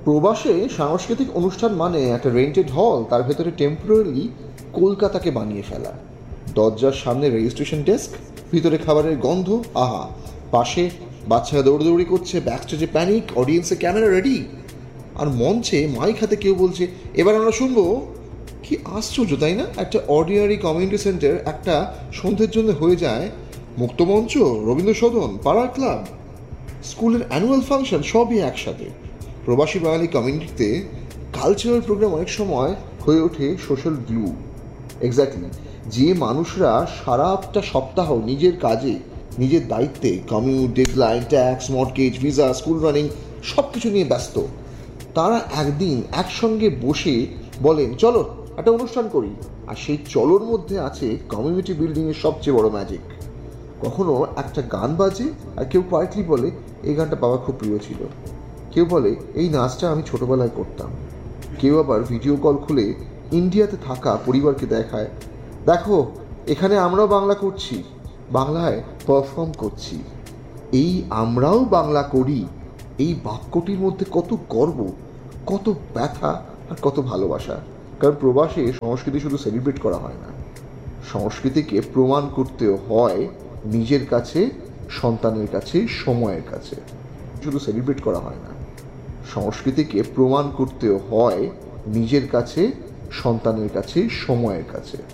প্রবাসে সাংস্কৃতিক অনুষ্ঠান মানে একটা রেন্টেড হল, তার ভেতরে টেম্পোরারি কলকাতাকে বানিয়ে ফেলা। দরজার সামনে রেজিস্ট্রেশন ডেস্ক, ভিতরে খাবারের গন্ধ, আহা। পাশে বাচ্চারা দৌড়দৌড়ি করছে, ব্যাকস্টেজে প্যানিক, অডিয়েন্সে ক্যামেরা রেডি, আর মঞ্চে মাইক হাতে কেউ বলছে এবার আমরা শুনবো। কি আশ্চর্য, তাই না? একটা অর্ডিনারি কমিউনিটি সেন্টার একটা সন্ধ্যের জন্য হয়ে যায় মুক্তমঞ্চ, রবীন্দ্র সদন, পাড়ার ক্লাব, স্কুলের অ্যানুয়াল ফাংশন, সবই একসাথে। প্রবাসী বাঙালি কমিউনিটিতে কালচারাল প্রোগ্রাম অনেক সময় হয়ে ওঠে সোশ্যাল গ্লু। এক্স্যাক্টলি, যে মানুষরা সারাটা সপ্তাহ নিজের কাজে, নিজের দায়িত্বে, commute, deadline, tax, mortgage, visa, school running সব কিছু নিয়ে ব্যস্ত, তারা একদিন একসঙ্গে বসে বলেন চলো একটা অনুষ্ঠান করি। আর সেই চলোর মধ্যে আছে কমিউনিটি বিল্ডিংয়ের সবচেয়ে বড় ম্যাজিক। কখনো একটা গান বাজে আর কেউ কোয়াইটলি বলে এই গানটা বাবা খুব প্রিয় ছিল। কেউ বলে এই নাচটা আমি ছোটবেলায় করতাম। কেউ আবার ভিডিও কল খুলে ইন্ডিয়াতে থাকা পরিবারকে দেখায়, দেখো এখানে আমরাও বাংলা করছি, বাংলায় পারফর্ম করছি। এই আমরাও বাংলা করি, এই বাক্যটির মধ্যে কত গর্ব, কত ব্যথা আর কত ভালোবাসা। কারণ প্রবাসে সংস্কৃতি শুধু সেলিব্রেট করা হয় না, সংস্কৃতিকে প্রমাণ করতেও হয় নিজের কাছে, সন্তানের কাছে, সময়ের কাছে। শুধু সেলিব্রেট করা হয় না, সংস্কৃতিকে প্রমাণ করতেও হয় নিজের কাছে, সন্তানের কাছে, সময়ের কাছে।